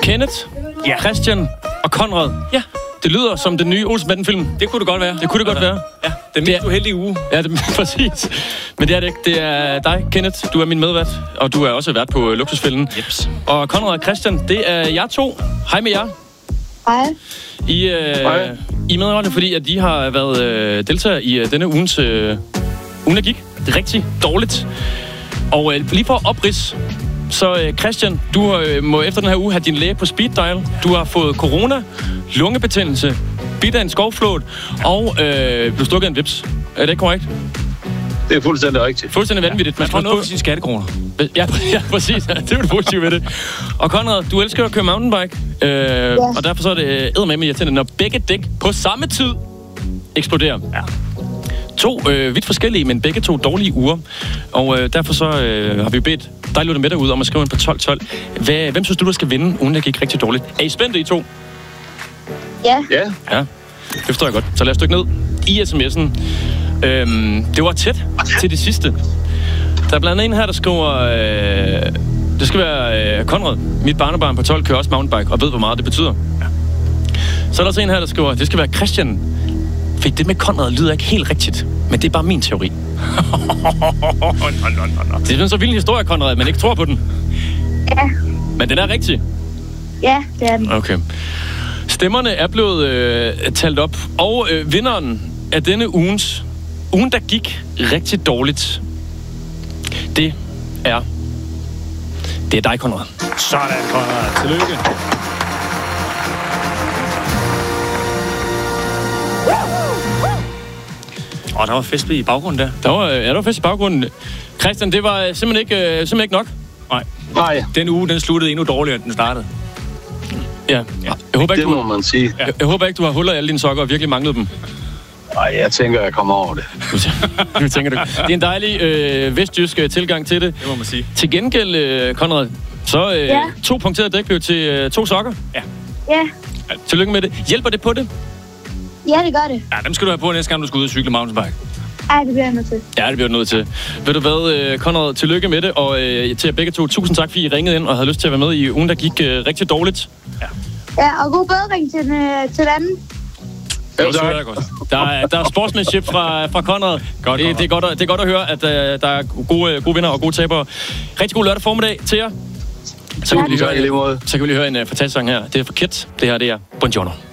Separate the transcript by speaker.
Speaker 1: Kenneth, Christian og Konrad.
Speaker 2: Ja.
Speaker 1: Det lyder som den nye Olsen-banden-film.
Speaker 2: Det kunne det godt være.
Speaker 1: Det kunne det godt være.
Speaker 2: Ja, den mest uheldige uge.
Speaker 1: Ja, præcis. Men det er det ikke. Det er dig, Kenneth. Du er min medvært, og du er også vært på Luksusfælden.
Speaker 2: Jeps.
Speaker 1: Og Konrad og Christian, det er jer to. Hej med jer.
Speaker 3: Hej.
Speaker 1: I er medrettet, fordi at I har været deltager i denne ugen, der gik rigtig dårligt. Og lige for at oprids, så Christian, du må efter den her uge have din læge på speed dial. Du har fået corona, lungebetændelse, bidt af en skovflåt og blev stukket af en vips. Er det ikke korrekt?
Speaker 4: Det er fuldstændig rigtigt.
Speaker 1: Fuldstændig vanvittigt.
Speaker 2: Man får noget for sine skattekroner.
Speaker 1: Ja, præcis. Det er det positive ved det. Og Konrad, du elsker at køre mountainbike. Og derfor så er det eddermame irriterende, når begge dæk på samme tid eksploderer. Ja. To vidt forskellige, men begge to dårlige uger. Og derfor så har vi bedt dig, lytter med derude, om at skrive ind på 1212. Hvem synes du, der skal vinde, ugen der gik rigtig dårligt? Er I spændte, I to?
Speaker 3: Ja.
Speaker 1: Ja, det forstår jeg godt. Så lad os dykke ned i sms'en. Det var tæt til det sidste. Der er blandt andet en her, der skriver... det skal være Konrad. Mit barnebarn på 12 kører også mountainbike, og ved, hvor meget det betyder. Ja. Så er der også en her, der skriver... Det skal være Christian. For det med Konrad lyder ikke helt rigtigt. Men det er bare min teori. Det er så vild en historie, Konrad, men ikke tror på den.
Speaker 3: Ja.
Speaker 1: Men den er rigtig.
Speaker 3: Ja, det er den.
Speaker 1: Okay. Stemmerne er blevet talt op. Og vinderen af denne ugen, der gik rigtig dårligt, det er dig, Konrad.
Speaker 2: Sådan, Konrad. Tillykke. Der var fest i baggrunden der.
Speaker 1: Der var fest i baggrunden. Christian, det var simpelthen ikke nok.
Speaker 4: Nej.
Speaker 2: Den uge, den sluttede endnu dårligere, end den startede.
Speaker 1: Ja. Jeg håber ikke,
Speaker 4: det må man sige.
Speaker 1: Jeg håber ikke, du har huller i alle dine sokker og virkelig manglede dem.
Speaker 4: Nej, jeg tænker, jeg kommer over det.
Speaker 1: Du tænker det. Det er en dejlig vestjysk tilgang til det.
Speaker 2: Det må man sige.
Speaker 1: Til gengæld, Konrad, så 2 punkterede dæk blev til 2 sokker.
Speaker 3: Ja.
Speaker 1: Tillykke med det. Hjælper det på det?
Speaker 3: Ja, det gør det.
Speaker 2: Ja, dem skal du have på næste gang, du skal ud og cykle mountainbike.
Speaker 3: Ej, det bliver jeg nødt til.
Speaker 1: Ja, det bliver du nødt til. Ved du hvad, Konrad, tillykke med det, og til jer begge to, tusind tak, fordi I ringede ind og havde lyst til at være med i ugen, der gik rigtig dårligt.
Speaker 3: Ja, og god bedring til den anden.
Speaker 1: Der er sportsmanship fra Konrad. Det er godt at høre, at der er gode vinder og gode tabere. Rigtig god lørdag formiddag til jer. Så kan vi lige høre en fantastisk sang her. Det er for Kit. Det her, det er Buongiorno.